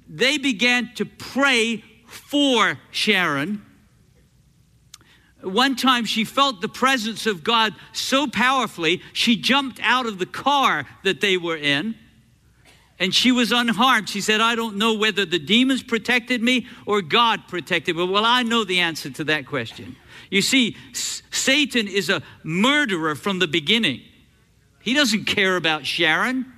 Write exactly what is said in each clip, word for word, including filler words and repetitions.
they began to pray for Sharon. One time she felt the presence of God so powerfully, she jumped out of the car that they were in, and she was unharmed. She said, I don't know whether the demons protected me or God protected me. Well, I know the answer to that question. You see, S- Satan is a murderer from the beginning. He doesn't care about Sharon.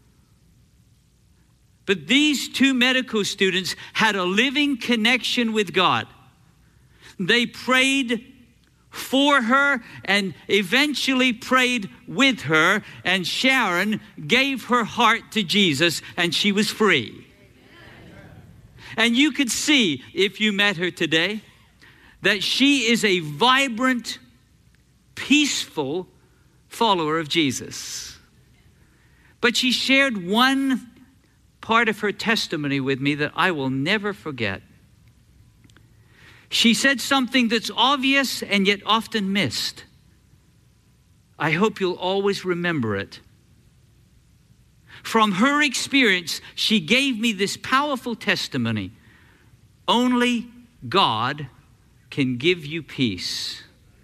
But these two medical students had a living connection with God. They prayed for her and eventually prayed with her, and Sharon gave her heart to Jesus, and she was free. And you could see, if you met her today, that she is a vibrant, peaceful follower of Jesus. But she shared one part of her testimony with me that I will never forget. She said something that's obvious and yet often missed. I hope you'll always remember it. From her experience, she gave me this powerful testimony. Only God can give you peace.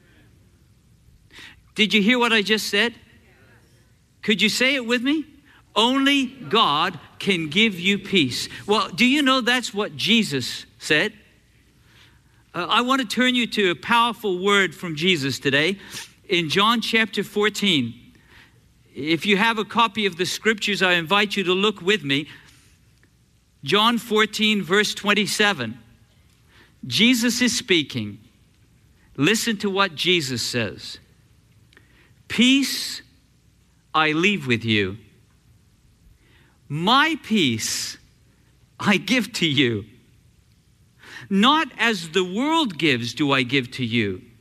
Did you hear what I just said? Could you say it with me? Only God can give you peace. Well, do you know that's what Jesus said? Uh, I want to turn you to a powerful word from Jesus today in John chapter fourteen. If you have a copy of the scriptures, I invite you to look with me. John fourteen, verse twenty-seven. Jesus is speaking. Listen to what Jesus says. Peace I leave with you. My peace I give to you. Not as the world gives do I give to you.